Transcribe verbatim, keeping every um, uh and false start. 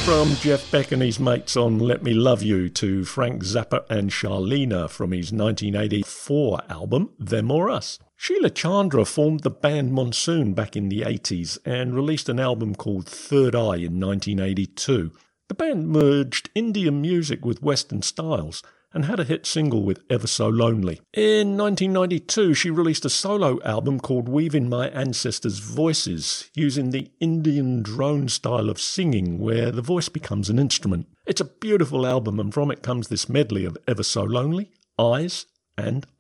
From Jeff Beck and his mates on Let Me Love You to Frank Zappa and Charlena from his nineteen eighty-four album Them or Us. Sheila Chandra formed the band Monsoon back in the eighties and released an album called Third Eye in nineteen eighty-two. The band merged Indian music with Western styles and had a hit single with Ever So Lonely. In nineteen ninety-two, she released a solo album called Weaving My Ancestors' Voices, using the Indian drone style of singing where the voice becomes an instrument. It's a beautiful album, and from it comes this medley of Ever So Lonely, Eyes and